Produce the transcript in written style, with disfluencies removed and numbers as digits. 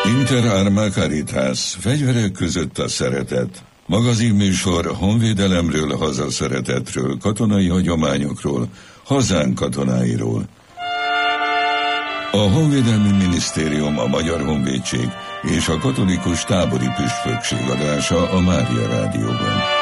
Inter Arma Caritas, fegyverek között a szeretet. Magazinműsor honvédelemről, hazaszeretetről, katonai hagyományokról, hazánk katonáiról. A Honvédelmi Minisztérium, a Magyar Honvédség és a Katolikus Tábori Püspökség adása a Mária Rádióban.